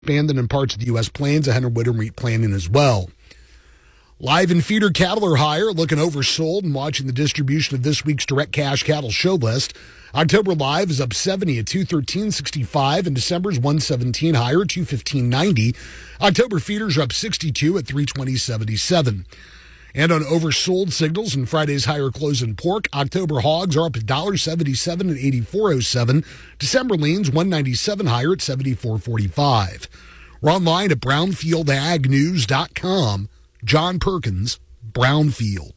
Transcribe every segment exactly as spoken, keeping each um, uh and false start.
Expanded in parts of the U S Plains ahead of winter meat planting as well. Live and feeder cattle are higher, looking oversold, and watching the distribution of this week's direct cash cattle show list. October live is up seventy at two thirteen sixty-five, and December's one seventeen higher at two fifteen ninety. October feeders are up sixty-two at three twenty seventy-seven. And on oversold signals and Friday's higher close in pork, October hogs are up one seventy-seven at eighty-four oh seven. December leans one ninety-seven higher at seventy-four forty-five. We're online at brownfield ag news dot com. John Perkins, Brownfield.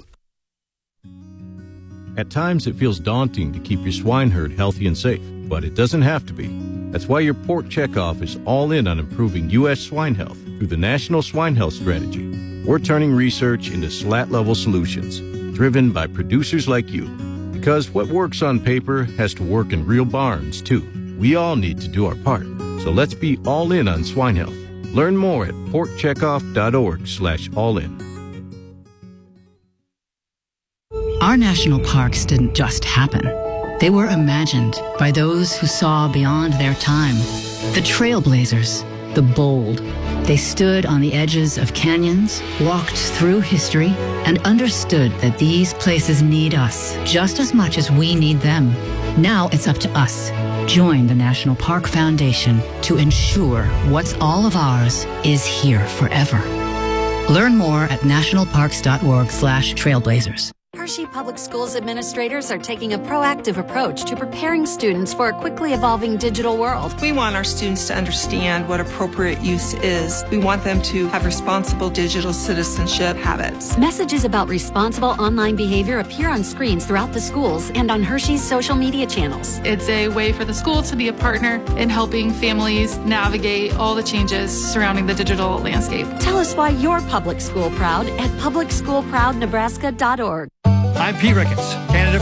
At times it feels daunting to keep your swine herd healthy and safe, but it doesn't have to be. That's why your Pork Checkoff is all in on improving U S swine health through the National Swine Health Strategy. We're turning research into slat-level solutions, driven by producers like you. Because what works on paper has to work in real barns, too. We all need to do our part. So let's be all in on swine health. Learn more at pork checkoff dot org slash all in. Our national parks didn't just happen. They were imagined by those who saw beyond their time. The trailblazers, the bold. They stood on the edges of canyons, walked through history, and understood that these places need us just as much as we need them. Now it's up to us. Join the National Park Foundation to ensure what's all of ours is here forever. Learn more at national parks dot org slash trailblazers. Hershey Public Schools administrators are taking a proactive approach to preparing students for a quickly evolving digital world. We want our students to understand what appropriate use is. We want them to have responsible digital citizenship habits. Messages about responsible online behavior appear on screens throughout the schools and on Hershey's social media channels. It's a way for the school to be a partner in helping families navigate all the changes surrounding the digital landscape. Tell us why you're public school proud at public school proud nebraska dot org. I'm Pete Ricketts,